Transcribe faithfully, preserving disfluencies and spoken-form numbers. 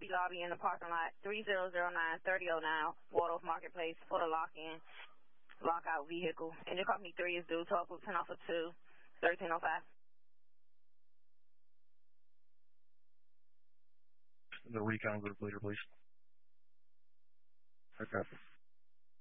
Lobby Lobby in the parking lot, three zero zero nine, thirty oh nine, Waldorf Marketplace for the lock-in, lock-out vehicle. And your company three is due, twelve ten off of two, thirteen oh five. The recon group leader, please. Okay.